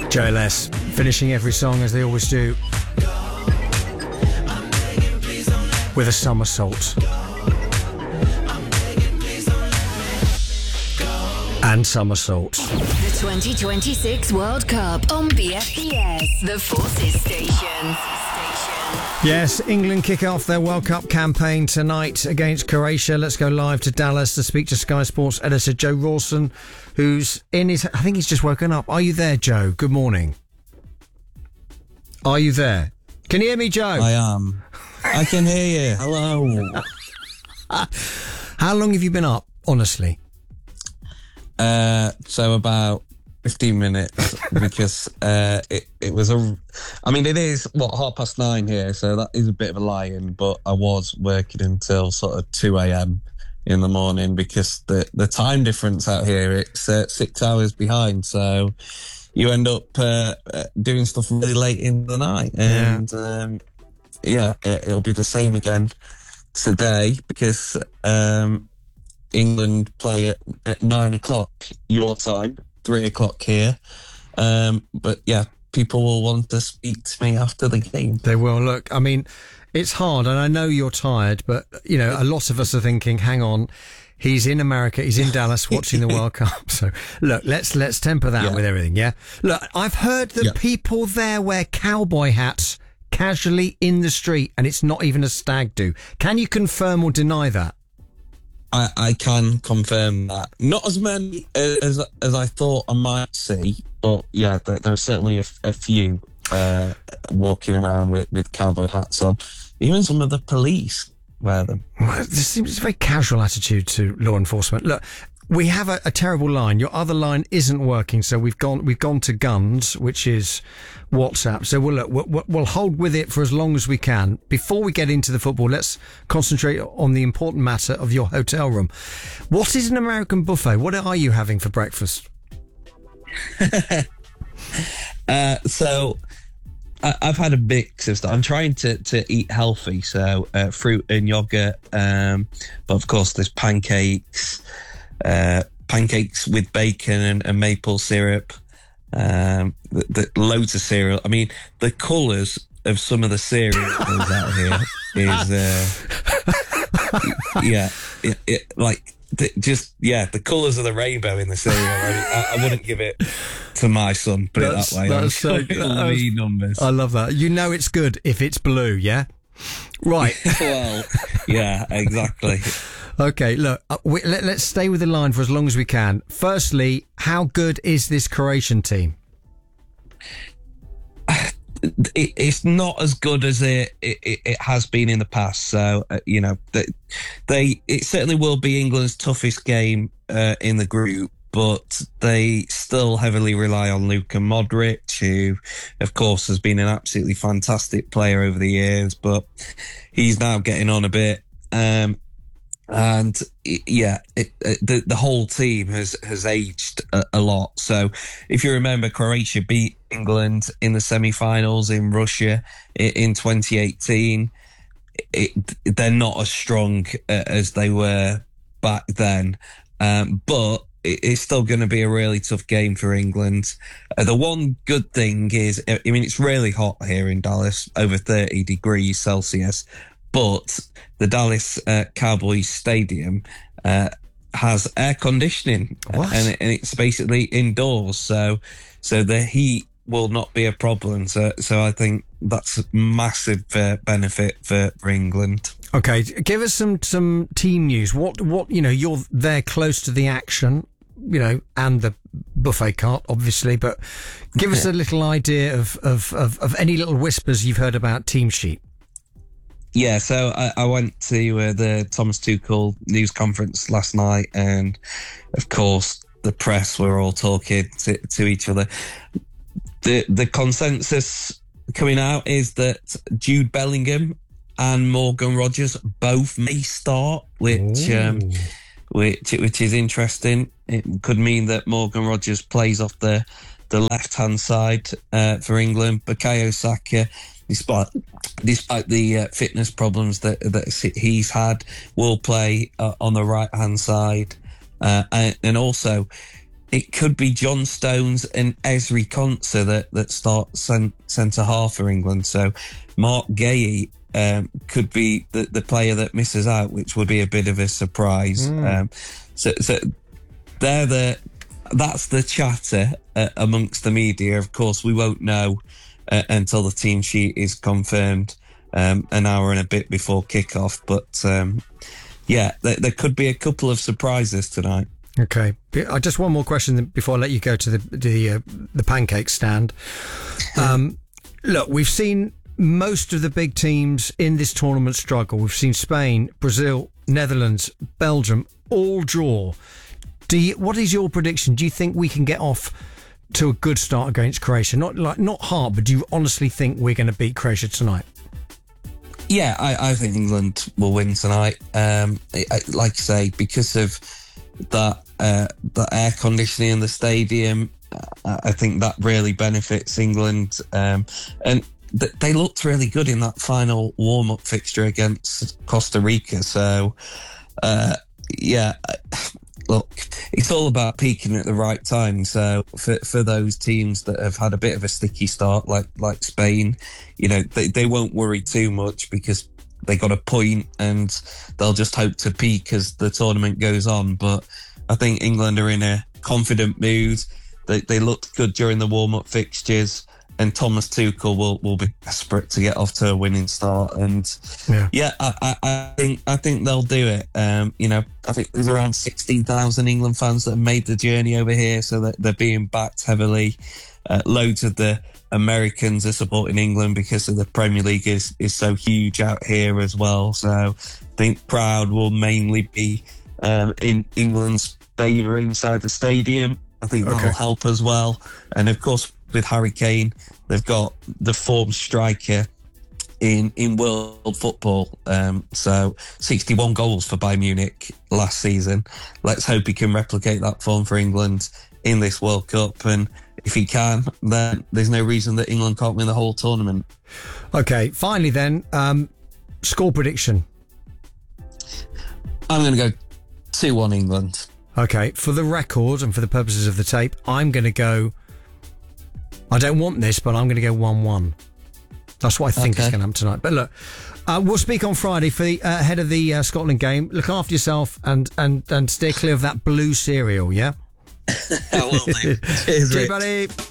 JLS, finishing every song as they always do with a somersault. And somersault. The 2026 World Cup on BFBS, the Forces Station. Yes, England kick off their World Cup campaign tonight against Croatia. Let's go live to Dallas to speak to Sky Sports editor Joe Rawson, who's in his... I think he's just woken up. Are you there, Joe? Good morning. Are you there? Can you hear me, Joe? I am. I can hear you. Hello. How long have you been up, honestly? So about 15 minutes because it was it is 9:30 here, so that is a bit of a lie-in, but I was working until sort of 2 a.m. in the morning because the time difference out here, it's 6 hours behind, so you end up doing stuff really late in the night, and it'll be the same again today because England play at 9 o'clock your time, 3 o'clock here. But yeah, people will want to speak to me after the game. They will. Look, I mean, it's hard, and I know you're tired, but, you know, a lot of us are thinking, hang on, he's in America, he's in Dallas watching the World Cup. So, look, let's temper that with everything, yeah? Look, I've heard that people there wear cowboy hats casually in the street, and it's not even a stag do. Can you confirm or deny that? I can confirm that. Not as many as I thought I might see, but yeah, there are certainly a few walking around with cowboy hats on. Even some of the police wear them. Well, this seems a very casual attitude to law enforcement. Look, we have a terrible line. Your other line isn't working, so we've gone to guns, which is WhatsApp. So we'll hold with it for as long as we can. Before we get into the football, let's concentrate on the important matter of your hotel room. What is an American buffet? What are you having for breakfast? So I've had a mix of stuff. I'm trying to eat healthy, so fruit and yogurt. But of course, there's pancakes with bacon and maple syrup. The loads of cereal. I mean, the colours of some of the cereal out here is the colours of the rainbow in the cereal. I wouldn't give it to my son, put it that way. That's so numbers. I love that. You know it's good if it's blue, yeah? Right. Well, yeah, exactly. Okay, look, let's stay with the line for as long as we can. Firstly, how good is this Croatian team? It's not as good as it has been in the past. So, it certainly will be England's toughest game in the group, but they still heavily rely on Luka Modric, who, of course, has been an absolutely fantastic player over the years, but he's now getting on a bit. The whole team has aged a lot. So if you remember, Croatia beat England in the semi-finals in Russia in 2018. They're not as strong as they were back then, but it's still going to be a really tough game for England. The one good thing is, it's really hot here in Dallas, over 30 degrees Celsius. But the Dallas Cowboys Stadium has air conditioning, and it's basically indoors, so the heat will not be a problem. So I think that's a massive benefit for England. Okay, give us some team news. What you're there close to the action, and the buffet cart, obviously, but give us a little idea of any little whispers you've heard about team sheet. Yeah, so I went to the Thomas Tuchel news conference last night, and of course the press were all talking to each other. The consensus coming out is that Jude Bellingham and Morgan Rogers both may start, which is interesting. It could mean that Morgan Rogers plays off the left-hand side for England. Bukayo Saka, despite the fitness problems that he's had, will play on the right-hand side. And also, it could be John Stones and Esri Konsa that start centre half for England. So Mark Gay could be the player that misses out, which would be a bit of a surprise. So that's the chatter amongst the media. Of course, we won't know until the team sheet is confirmed an hour and a bit before kickoff. But there could be a couple of surprises tonight. Okay, just one more question before I let you go to the pancake stand. Look, we've seen most of the big teams in this tournament struggle. We've seen Spain, Brazil, Netherlands, Belgium all draw. What is your prediction? Do you think we can get off to a good start against Croatia? Not hard, but do you honestly think we're going to beat Croatia tonight? Yeah, I think England will win tonight. Like I say, because of the air conditioning in the stadium, I think that really benefits England. And they looked really good in that final warm-up fixture against Costa Rica. So, look, it's all about peaking at the right time. So for those teams that have had a bit of a sticky start, like Spain, they won't worry too much because they got a point and they'll just hope to peak as the tournament goes on. But I think England are in a confident mood. They looked good during the warm-up fixtures. And Thomas Tuchel will be desperate to get off to a winning start, and I think they'll do it. I think there's around 16,000 England fans that have made the journey over here, so that they're being backed heavily. Loads of the Americans are supporting England because of the Premier League is so huge out here as well. So I think crowd will mainly be in England's favour inside the stadium. I think that'll help as well, and of course, with Harry Kane, they've got the form striker in world football. So 61 goals for Bayern Munich last season. Let's hope he can replicate that form for England in this World Cup. And if he can, then there's no reason that England can't win the whole tournament. Okay, finally then, score prediction. I'm going to go 2-1 England. Okay, for the record and for the purposes of the tape, I'm going to go... I don't want this, but I'm going to go 1-1. That's what I think is going to happen tonight. But look, we'll speak on Friday for the ahead of the Scotland game. Look after yourself and steer clear of that blue cereal, yeah? I will do. Cheers, buddy.